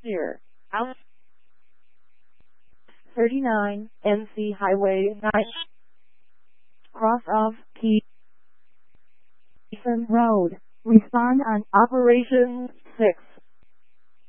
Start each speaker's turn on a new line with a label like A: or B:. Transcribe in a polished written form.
A: clear. Out. 39, NC Highway 9. Cross of Keeson Road. Respond on Operation 6.